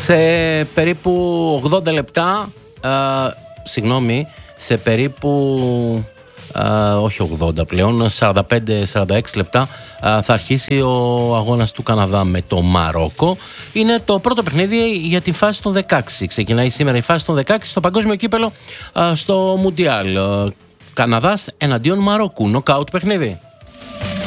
Σε περίπου 80 λεπτά, σε περίπου, όχι 80 πλέον, 45-46 λεπτά θα αρχίσει ο αγώνας του Καναδά με το Μαρόκο. Είναι το πρώτο παιχνίδι για τη φάση των 16. Ξεκινάει σήμερα η φάση των 16 στο παγκόσμιο κύπελο στο Μουντιάλ. Καναδάς εναντίον Μαρόκου, νοκάουτ παιχνίδι.